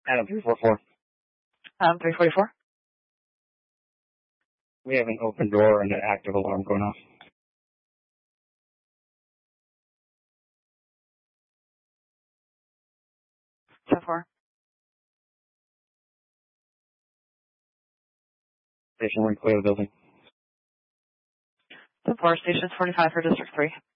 Adam 344. 344. We have an open door and an active alarm going off. So far. Station 1, clear the building. So far, stations 45 for District 3.